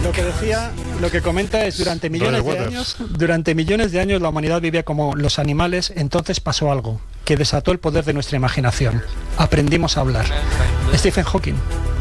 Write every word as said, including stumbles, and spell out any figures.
Lo que decía, lo que comenta es durante millones de años, durante millones de años la humanidad vivía como los animales, entonces pasó algo que desató el poder de nuestra imaginación. Aprendimos a hablar. Stephen Hawking.